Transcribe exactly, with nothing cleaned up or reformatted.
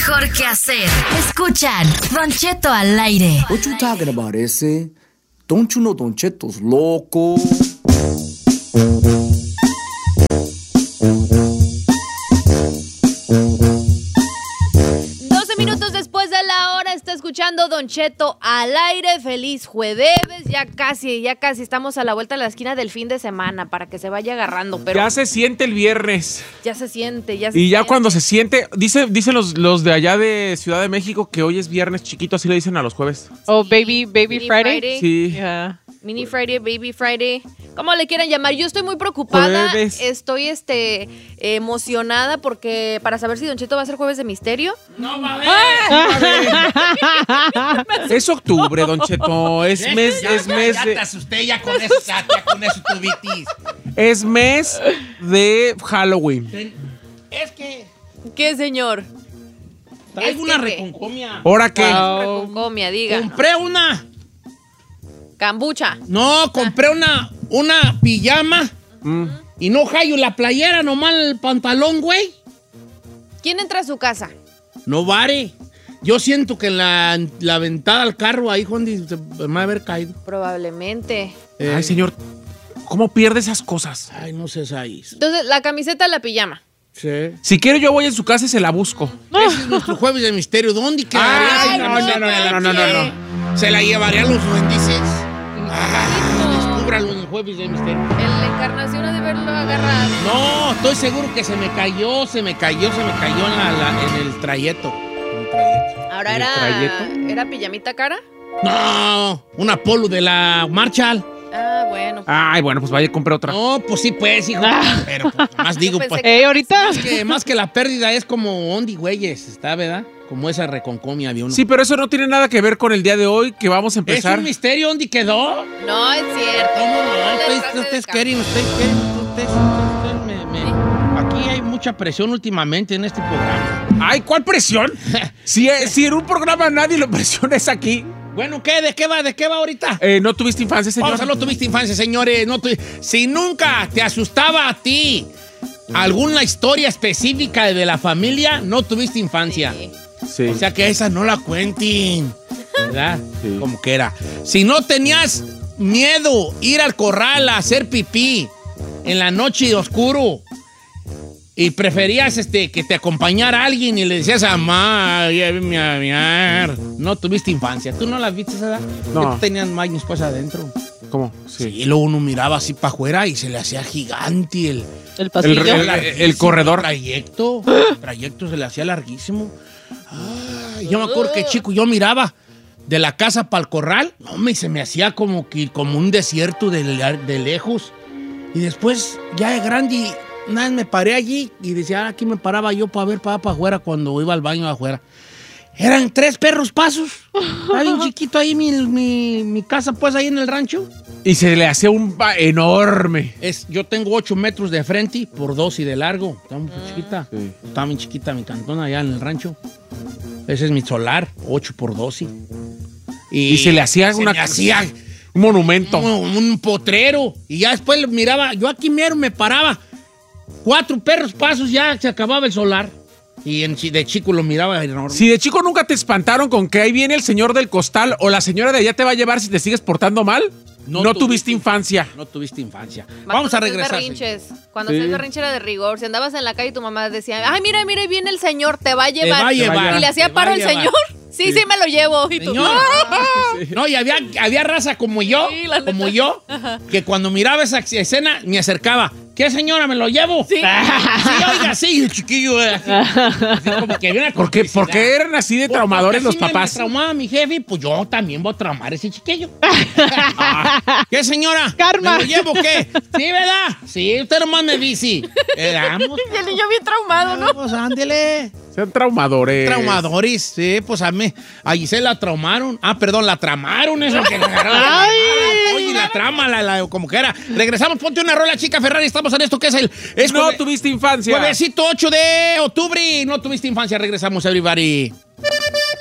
mejor que hacer. Escuchan Don Cheto al aire. What you talking about, ese? Don't you know Don Cheto's loco? Escuchando Don Cheto al aire, feliz jueves, ya casi, ya casi estamos a la vuelta de la esquina del fin de semana para que se vaya agarrando, pero ya se siente el viernes. Ya se siente, ya se Y ya siente. cuando se siente, dice, dicen los, los de allá de Ciudad de México que hoy es viernes chiquito, así le dicen a los jueves. Oh, baby, baby Mini Friday. Friday. Sí. Yeah. Mini Friday, Baby Friday, ¿cómo le quieran llamar? Yo estoy muy preocupada, Jueves. estoy este emocionada porque para saber si Don Cheto va a ser jueves de misterio. No va a haber. Es octubre, Don Cheto, es mes, ya, es ya, mes ya de, te asusté ya con eso, ya, ya con eso tuvitis. es mes de Halloween. Es que ¿Qué, señor? traigo Es una que- reconcomia. ¿Ahora qué? Reconcomia, diga. Compré una. Cambucha. No, compré una, una pijama Mm. y no hallo la playera, nomás el pantalón, güey. ¿Quién entra a su casa? No vare. Yo siento que la, la ventada al carro ahí, Jondi, se me va a haber caído. Probablemente. Eh, Ay, señor, ¿cómo pierde esas cosas? Ay, no sé, ahí. Entonces, la camiseta, la pijama. Sí. Si quiero yo voy en su casa y se la busco. Ese es nuestro jueves de misterio. ¿Dónde quedaría? Ay, esa no, camiseta no, no, de la no, no, no, piel? Se la llevarían los duendices. Ah, descúbralo en el jueves de misterio. En la encarnación ha de haberlo agarrado. No, estoy seguro que se me cayó, se me cayó, se me cayó en, la, la- en el trayecto. En el trayecto. Ahora ¿El era. trayecto? ¿Era pijamita cara? No, una polo de la Marshall. Ah, bueno. Ay, bueno, pues vaya y compre otra. No, pues sí, pues, hijo. Pero pues, más digo, Yo pensé pues. que- Ey, ahorita. Más que, más que la pérdida es como ondi, güeyes, ¿está, verdad? Como esa reconcomia había uno. Sí, pero eso no tiene nada que ver con el día de hoy que vamos a ¿Es empezar. un misterio dónde quedó? No, es cierto. ¿Cómo no? le Ustedes, trate de ustedes escapar. quieren, ustedes quieren, ustedes, ustedes me, me- Aquí hay mucha presión últimamente en este programa. Ay, ¿cuál presión? si, si en un programa nadie lo presiona es aquí. Bueno, ¿qué? ¿De qué va? ¿De qué va ahorita? Eh, ¿No tuviste infancia, señor? Vamos a no tuviste infancia, señores. No tu- Si nunca te asustaba a ti alguna historia específica de la familia, no tuviste infancia. Sí. Sí. O sea que esa no la cuenten, ¿verdad? Sí. Como que era. Si no tenías miedo ir al corral a hacer pipí en la noche oscuro y preferías este, que te acompañara alguien y le decías a mamá, llévame a miar, no tuviste infancia. ¿Tú no la viste esa edad? No. Que tú tenías magnes pues adentro. ¿Cómo? Sí. Y luego uno miraba así para afuera y se le hacía gigante el, El pasillo. El- el- larguísimo corredor. trayecto. El trayecto se le hacía larguísimo. Ay, yo me acuerdo que chico, yo miraba de la casa para el corral, no, me, se me hacía como, que, como un desierto de, de lejos. Y después, ya de grande, nada, me paré allí y decía, ah, aquí me paraba yo para ver para afuera cuando iba al baño afuera. Eran tres perros pasos. Estaba bien chiquito ahí mi, mi, mi casa, pues ahí en el rancho. Y se le hacía un ba- enorme. Es, yo tengo ocho metros de frente por dos y de largo. Está muy chiquita. Sí. Está bien chiquita mi cantona allá en el rancho. Ese es mi solar, ocho por doce. Y se le hacía se una- me hacía Un monumento. un, un potrero. Y ya después lo miraba, yo aquí mero me paraba. Cuatro perros pasos, ya se acababa el solar. Y en chi- de chico lo miraba enorme. Si de chico nunca te espantaron con que ahí viene el señor del costal o la señora de allá te va a llevar si te sigues portando mal, no, No tuviste, tuviste infancia. No tuviste infancia. Más Vamos a cuando regresar. hacías berrinches. Cuando Sí. hacías berrinche era de rigor. Si andabas en la calle y tu mamá decía, ay, mira, mira, ahí viene el señor, te va a llevar. va a llevar. Y le hacía Te va paro a el llevar. señor. Sí, sí, me lo llevo. Y tú, Señor. ¡ah! No, y había, había raza como yo, Sí, la neta. como yo, que cuando miraba esa escena me acercaba. ¿Qué, señora? ¿Me lo llevo? Sí. Sí, oiga, sí, el chiquillo. eh, Así, así como que había una ¿Por qué, por qué eran así de traumadores los Porque así papás? Me traumaba mi jefe, pues yo también voy a traumar a ese chiquillo. ¿Qué, señora? Karma. ¿Me lo llevo o qué? Sí, ¿verdad? Sí, usted nomás me dice. Eh, vamos. Y el niño bien traumado, ¿no? Pues ándele. Sean traumadores. Traumadores, sí, pues a mí, a Giselle la traumaron. Ah, perdón, la tramaron, eso que la agarraron. Ay. Oye, la trama, la, la- como que era. Regresamos, ponte una rola, chica Ferrari, estamos en esto que es el... Es No jueve- tuviste infancia. Juevesito ocho de octubre, no tuviste infancia, regresamos, everybody.